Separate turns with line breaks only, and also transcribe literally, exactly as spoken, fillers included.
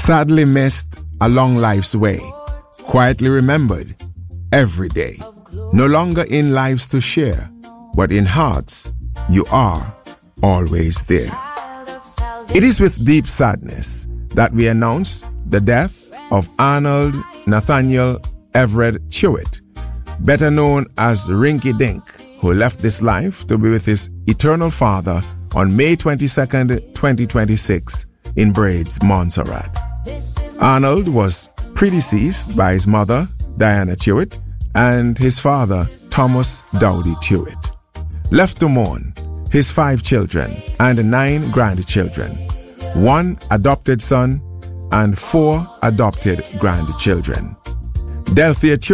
Sadly missed along life's way, quietly remembered every day. No longer in lives to share, but in hearts you are always there. It is with deep sadness that we announce the death of Arnold Nathaniel Everett Chewett, better known as Rinky Dink, who left this life to be with his eternal father on May twenty-second, twenty twenty-six in Braids, Montserrat. Arnold was predeceased by his mother, Diana Chewett, and his father, Thomas Dowdy Chewett. Left to mourn, his five children and nine grandchildren, one adopted son and four adopted grandchildren. Delthea Chewett